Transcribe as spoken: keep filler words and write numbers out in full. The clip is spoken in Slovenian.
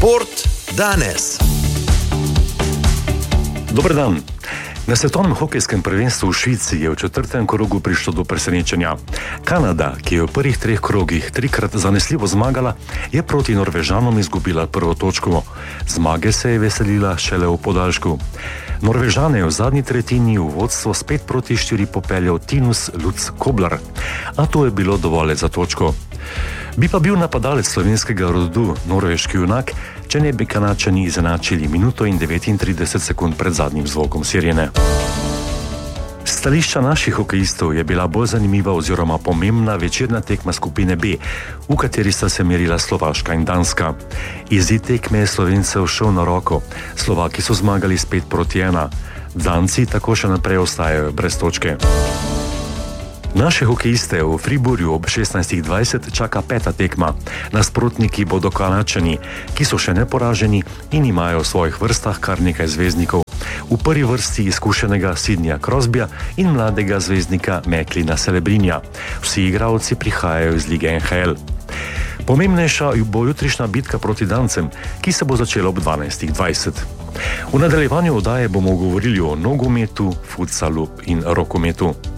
Šport danes. Dober dan. Na svetovnem hokejskem prvenstvu v Švici je v četrtem krogu prišlo do presenečenja. Kanada, ki je v prvih treh krogih trikrat zanesljivo zmagala, je proti Norvežanom izgubila prvo točko. Zmage se je veselila šele v podaljšku. Norvežane je v zadnji tretjini v vodstvo spet proti štiri popeljal Tinus Lutz Koblar, a to je bilo dovolj za točko. Bi pa bil napadalec slovenskega rodu norveški junak, če ne bi Kanadčani izenačili minuto in devetintrideset sekund pred zadnjim zvokom sirene. Stališča naših hokejistov je bila bolj zanimiva oziroma pomembna večerna tekma skupine B, v kateri sta se merila Slovaška in Danska. Izid tekme je Slovencev šel na roko, Slovaki so zmagali spet proti ena. Danci tako še naprej ostajajo brez točke. Naše hokejiste v Friburju ob šestnajstih dvajset čaka peta tekma. Nasprotniki bodo Kanadčani, ki so še neporaženi in imajo v svojih vrstah kar nekaj zvezdnikov. V prvi vrsti izkušenega Sidneya Crosbya in mladega zvezdnika Macleana Celebrinja. Vsi igralci prihajajo iz lige N H L. Pomembnejša bo jutrišnja bitka proti Dancem, ki se bo začela ob dvanajstih dvajset. V nadaljevanju oddaje bomo govorili o nogometu, futsalu in rokometu.